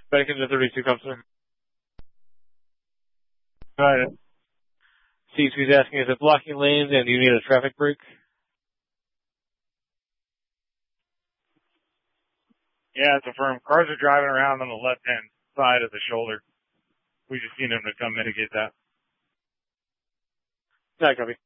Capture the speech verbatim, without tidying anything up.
Back into thirty-two, officer. Alright. C two's asking, is it blocking lanes and do you need a traffic break? Yeah, it's affirmed. Cars are driving around on the left-hand side of the shoulder. We just need them to come mitigate that. Yeah, copy.